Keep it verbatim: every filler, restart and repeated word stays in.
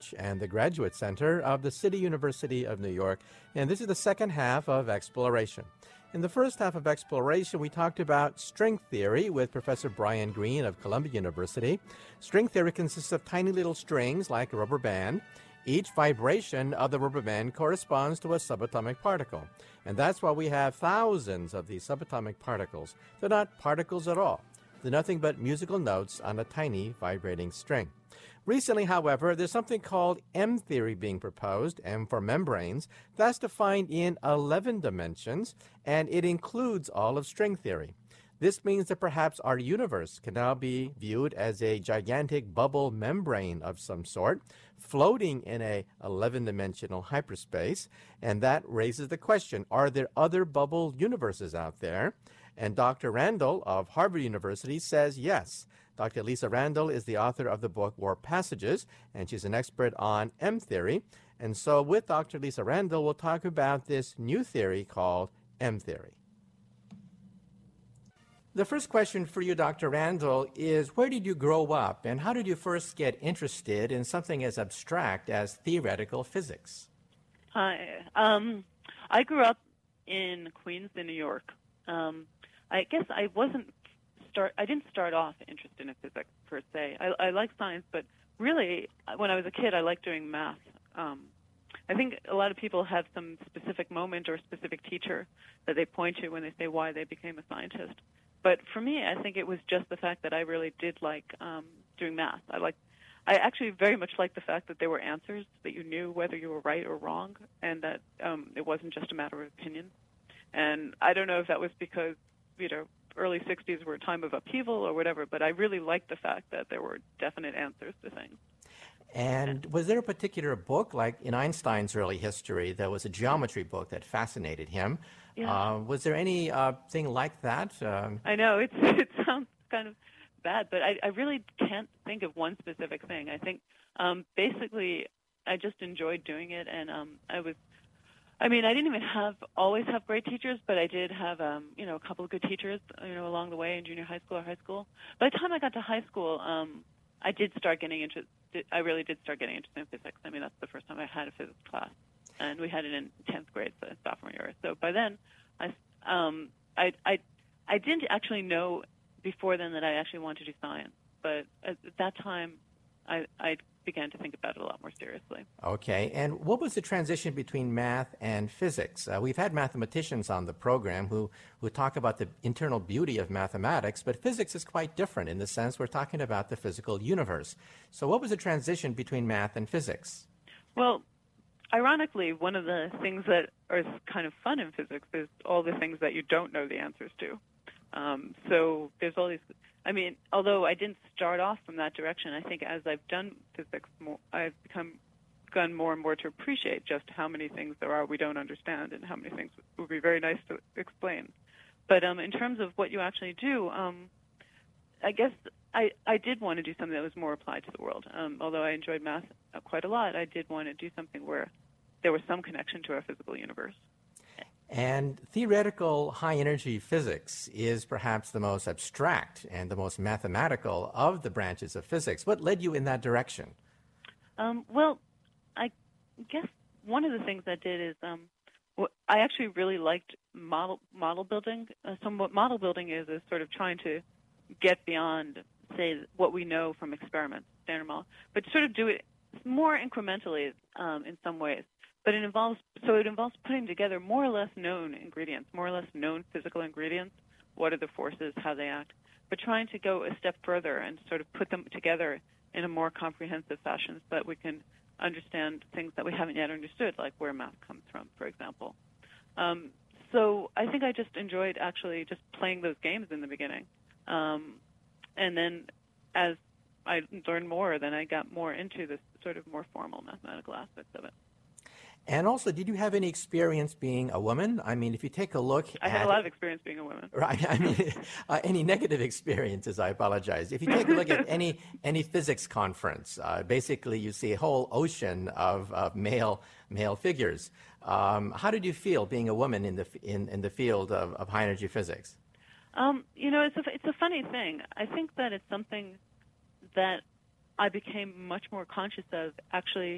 Research and the Graduate Center of the City University of New York. And this is the second half of Exploration. In the first half of Exploration, we talked about string theory with Professor Brian Greene of Columbia University. String theory consists of tiny little strings like a rubber band. Each vibration of the rubber band corresponds to a subatomic particle. And that's why we have thousands of these subatomic particles. They're not particles at all. They're nothing but musical notes on a tiny vibrating string. Recently, however, there's something called M-theory being proposed, M for membranes. That's defined in eleven dimensions, and it includes all of string theory. This means that perhaps our universe can now be viewed as a gigantic bubble membrane of some sort, floating in a eleven-dimensional hyperspace, and that raises the question, are there other bubble universes out there? And Doctor Randall of Harvard University says yes. Doctor Lisa Randall is the author of the book Warp Passages, and she's an expert on M-theory. And so with Doctor Lisa Randall, we'll talk about this new theory called M-theory. The first question for you, Doctor Randall, is where did you grow up, and how did you first get interested in something as abstract as theoretical physics? Hi. Um, I grew up in Queens, in New York. Um, I guess I wasn't start. I didn't start off interested in physics per se. I, I like science, but really, when I was a kid, I liked doing math. Um, I think a lot of people have some specific moment or specific teacher that they point to when they say why they became a scientist. But for me, I think it was just the fact that I really did like um, doing math. I like, I actually very much liked the fact that there were answers, that you knew whether you were right or wrong, and that um, it wasn't just a matter of opinion. And I don't know if that was because, you know, early sixties were a time of upheaval or whatever, but I really liked the fact that there were definite answers to things. And was there a particular book, like in Einstein's early history, there was a geometry book that fascinated him? Yeah. Uh, was there any uh, thing like that? Um, I know, it's, it sounds kind of bad, but I, I really can't think of one specific thing. I think um, basically I just enjoyed doing it, and um, I was I mean, I didn't even have always have great teachers, but I did have, um, you know, a couple of good teachers, you know, along the way in junior high school or high school. By the time I got to high school, um, I did start getting interested. I really did start getting interested in physics. I mean, that's the first time I had a physics class, and we had it in tenth grade, so sophomore year. So by then, I, um, I, I, I didn't actually know before then that I actually wanted to do science, but at that time, I, I began to think about it a lot more seriously. Okay, and what was the transition between math and physics? Uh, we've had mathematicians on the program who, who talk about the internal beauty of mathematics, but physics is quite different in the sense we're talking about the physical universe. So what was the transition between math and physics? Well, ironically, one of the things that is kind of fun in physics is all the things that you don't know the answers to. Um, so there's all these... I mean, although I didn't start off from that direction, I think as I've done physics more, I've become gone more and more to appreciate just how many things there are we don't understand and how many things would be very nice to explain. But um, in terms of what you actually do, um, I guess I, I did want to do something that was more applied to the world. Um, although I enjoyed math quite a lot, I did want to do something where there was some connection to our physical universe. And theoretical high-energy physics is perhaps the most abstract and the most mathematical of the branches of physics. What led you in that direction? Um, well, I guess one of the things I did is um, I actually really liked model model building. Uh, so what model building is is sort of trying to get beyond, say, what we know from experiments, standard model, but sort of do it more incrementally um, in some ways. But it involves, so it involves putting together more or less known ingredients, more or less known physical ingredients. What are the forces, how they act, but trying to go a step further and sort of put them together in a more comprehensive fashion so that we can understand things that we haven't yet understood, like where math comes from, for example. Um, so I think I just enjoyed actually just playing those games in the beginning. Um, and then as I learned more, then I got more into this sort of more formal mathematical aspects of it. And also, did you have any experience being a woman? I mean, if you take a look I at... had a lot of experience being a woman. Right. I mean, uh, any negative experiences, I apologize. If you take a look at any any physics conference, uh, basically you see a whole ocean of, of male male figures. Um, how did you feel being a woman in the in, in the field of, of high-energy physics? Um, you know, it's a, it's a funny thing. I think that it's something that I became much more conscious of actually